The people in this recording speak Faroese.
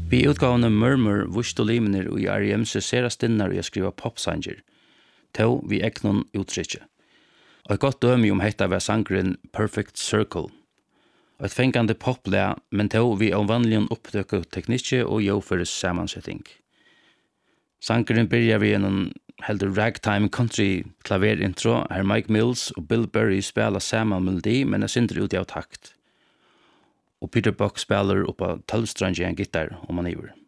Vi utgavene Murmur vurst og limener og i R.E.M. sera stinnar og jeg skriva popsanger. To vi eknon uttrykje. Og et godt dømi hetta var sangren Perfect Circle. Og et fengande poplea, men to vi vanligen oppdøkku teknikje og joføres samansetting. Sangren byrjar vi en heldur ragtime country klaverintro, her Mike Mills og Bill Burry spela saman melodi, men er sindri ut av takt. Og Peter Buck spelar uppa 12-strangig gitar man iver.